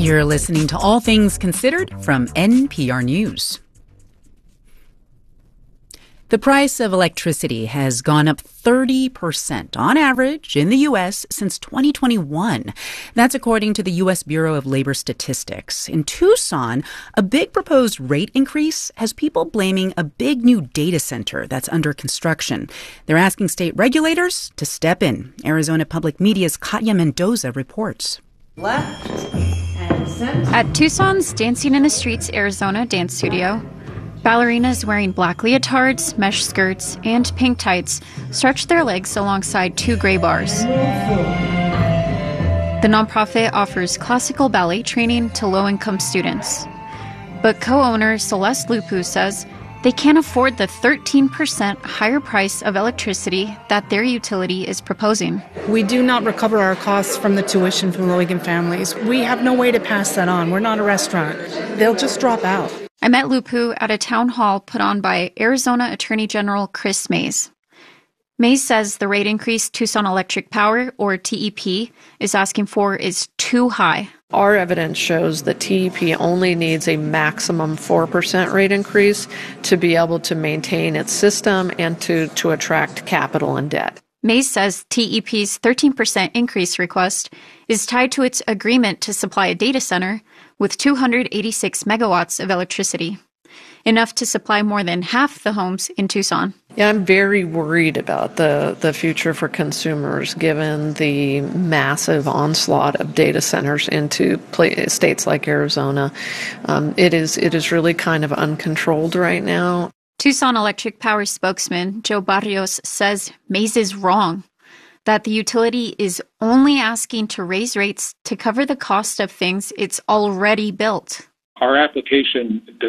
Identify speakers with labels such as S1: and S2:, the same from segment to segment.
S1: You're listening to All Things Considered from NPR News. The price of electricity has gone up 30% on average in the U.S. since 2021. That's according to the U.S. Bureau of Labor Statistics. In Tucson, a big proposed rate increase has people blaming a big new data center that's under construction. They're asking state regulators to step in. Arizona Public Media's Katya Mendoza reports.
S2: Left and center.
S3: At Tucson's Dancing in the Streets, Arizona dance studio, ballerinas wearing black leotards, mesh skirts, and pink tights stretch their legs alongside two gray bars. The nonprofit offers classical ballet training to low-income students. But co-owner Celeste Lupu says they can't afford the 13% higher price of electricity that their utility is proposing.
S4: We do not recover our costs from the tuition from low-income families. We have no way to pass that on. We're not a restaurant. They'll just drop out.
S3: I met Lupu at a town hall put on by Arizona Attorney General Chris Mays. Mays says the rate increase Tucson Electric Power, or TEP, is asking for is too high.
S2: Our evidence shows that TEP only needs a maximum 4% rate increase to be able to maintain its system and to attract capital and debt.
S3: Mays says TEP's 13% increase request is tied to its agreement to supply a data center with 286 megawatts of electricity, enough to supply more than half the homes in Tucson.
S2: Yeah, I'm very worried about the future for consumers given the massive onslaught of data centers into states like Arizona. It is really kind of uncontrolled right now.
S3: Tucson Electric Power spokesman Joe Barrios says Mays is wrong, that the utility is only asking to raise rates to cover the cost of things it's already built.
S5: Our application does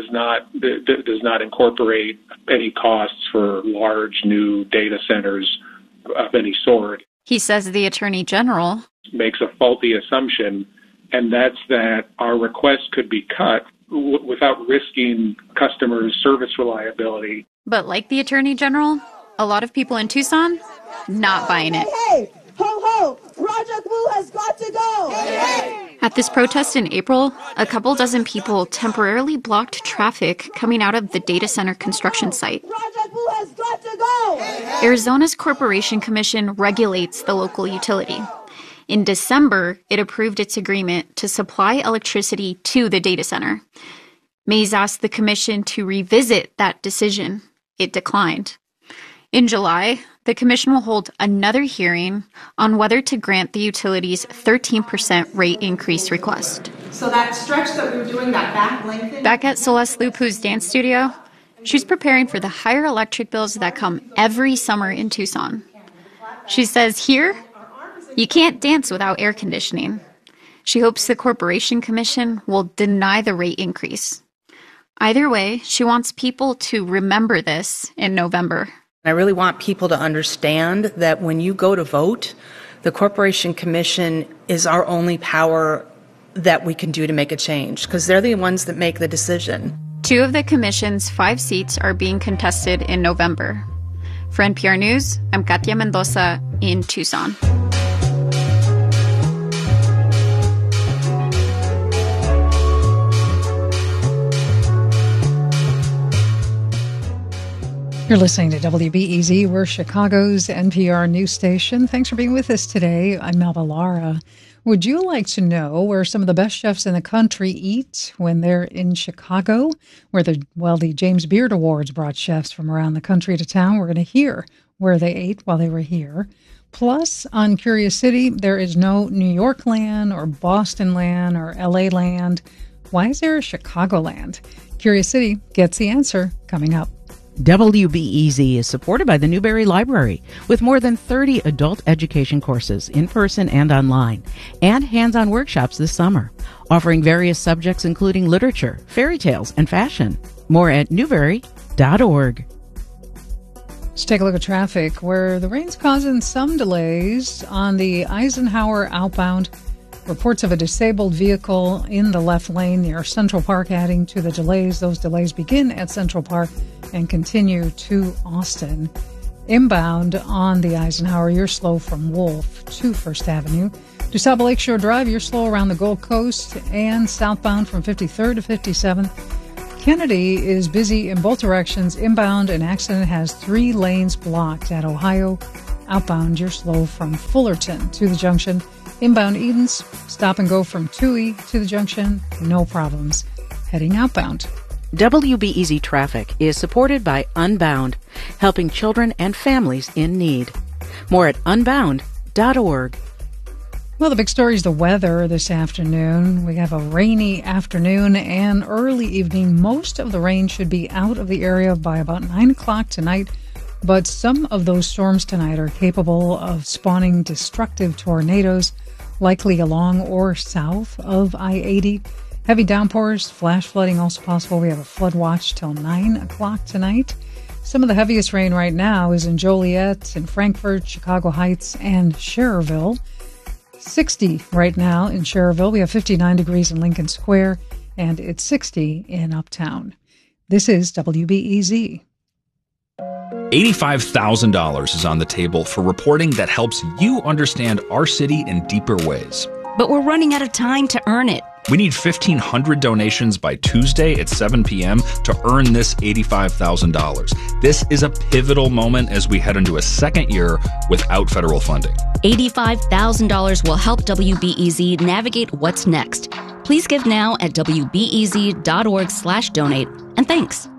S5: not incorporate any costs for large new data centers of any sort.
S3: He says the Attorney General
S5: makes a faulty assumption, and that's that our request could be cut without risking customers' service reliability.
S3: But like the Attorney General, a lot of people in Tucson not buying it.
S6: Hey, ho, ho, Project Blue has got to go. Hey.
S3: At this protest in April, a couple dozen people temporarily blocked traffic coming out of the data center construction site.
S6: Project Blue has got to go.
S3: Arizona's Corporation Commission regulates the local utility. In December, it approved its agreement to supply electricity to the data center. Mays asked the commission to revisit that decision. It declined. In July, the commission will hold another hearing on whether to grant the utility's 13% rate increase request.
S7: So that stretch that we were doing, that back lengthening...
S3: Back at Celeste Lupu's dance studio, she's preparing for the higher electric bills that come every summer in Tucson. She says here, you can't dance without air conditioning. She hopes the Corporation Commission will deny the rate increase. Either way, she wants people to remember this in November.
S8: I really want people to understand that when you go to vote, the Corporation Commission is our only power that we can do to make a change, because they're the ones that make the decision.
S3: 2 of the commission's 5 seats are being contested in November. For NPR News, I'm Katya Mendoza in Tucson.
S9: You're listening to WBEZ. We're Chicago's NPR news station. Thanks for being with us today. I'm Melba Lara. Would you like to know where some of the best chefs in the country eat when they're in Chicago? Where the James Beard Awards brought chefs from around the country to town. We're going to hear where they ate while they were here. Plus, on Curious City, there is no New York land or Boston land or LA land. Why is there a Chicago land? Curious City gets the answer coming up.
S10: WBEZ is supported by the Newberry Library with more than 30 adult education courses in person and online, and hands-on workshops this summer, offering various subjects including literature, fairy tales, and fashion. More at newberry.org.
S9: Let's take a look at traffic, where the rain's causing some delays on the Eisenhower outbound. Reports of a disabled vehicle in the left lane near Central Park adding to the delays. Those delays begin at Central Park and continue to Austin. Inbound on the Eisenhower, you're slow from Wolf to First Avenue DuSable Lakeshore Drive, you're slow around the Gold Coast and southbound from 53rd to 57th. Kennedy is busy in both directions. Inbound, an accident has 3 lanes blocked at Ohio. Outbound, you're slow from Fullerton to the junction. Inbound Edens, stop and go from Toohey to the junction. No problems. Heading outbound.
S10: WBEZ Traffic is supported by Unbound, helping children and families in need. More at unbound.org.
S9: Well, the big story is the weather this afternoon. We have a rainy afternoon and early evening. Most of the rain should be out of the area by about 9 o'clock tonight, but some of those storms tonight are capable of spawning destructive tornadoes, likely along or south of I-80. Heavy downpours, flash flooding also possible. We have a flood watch till 9 o'clock tonight. Some of the heaviest rain right now is in Joliet, in Frankfort, Chicago Heights, and Schererville. 60 right now in Schererville. We have 59 degrees in Lincoln Square, and it's 60 in Uptown. This is WBEZ.
S11: $85,000 is on the table for reporting that helps you understand our city in deeper ways.
S12: But we're running out of time to earn it.
S11: We need 1,500 donations by Tuesday at 7 p.m. to earn this $85,000. This is a pivotal moment as we head into a second year without federal funding.
S12: $85,000 will help WBEZ navigate what's next. Please give now at WBEZ.org/donate. And thanks.